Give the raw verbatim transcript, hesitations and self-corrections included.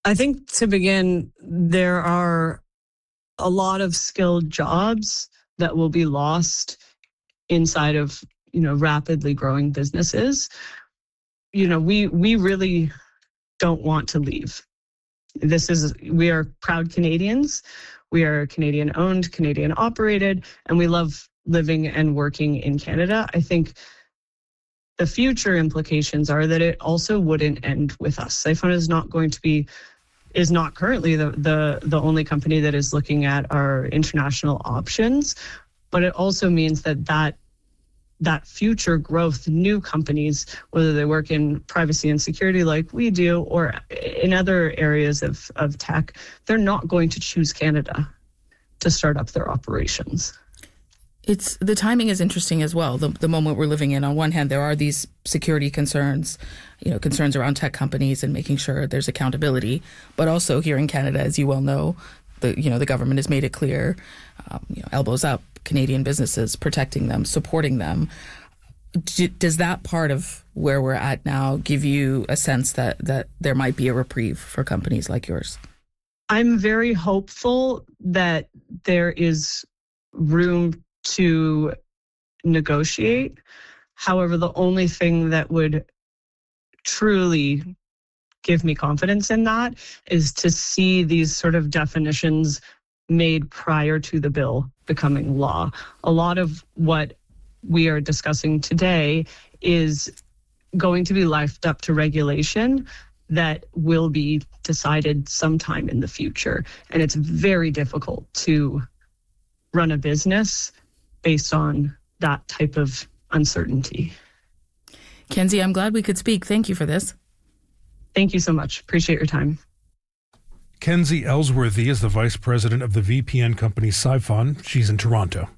I think to begin, there are a lot of skilled jobs that will be lost inside of, you know, rapidly growing businesses. You know, we we really don't want to leave. This is, we are proud Canadians. We are Canadian owned, Canadian operated, and we love living and working in Canada. I think the future implications are that it also wouldn't end with us. Siphon is not going to be, is not currently the, the, the only company that is looking at our international options, but it also means that that that future growth, new companies, whether they work in privacy and security like we do, or in other areas of, of tech, they're not going to choose Canada to start up their operations. It's the timing is interesting as well. The, the moment we're living in, on one hand, there are these security concerns, you know, concerns around tech companies and making sure there's accountability. But also here in Canada, as you well know, the you know the government has made it clear, um, you know, elbows up, Canadian businesses, protecting them, supporting them. D- does that part of where we're at now give you a sense that that there might be a reprieve for companies like yours? I'm very hopeful that there is room to negotiate. However, the only thing that would truly give me confidence in that is to see these sort of definitions made prior to the bill becoming law. A lot of what we are discussing today is going to be left up to regulation that will be decided sometime in the future. And it's very difficult to run a business based on that type of uncertainty. Kenzie, I'm glad we could speak. Thank you for this. Thank you so much. Appreciate your time. Kenzie Ellsworthy is the vice president of the V P N company Siphon. She's in Toronto.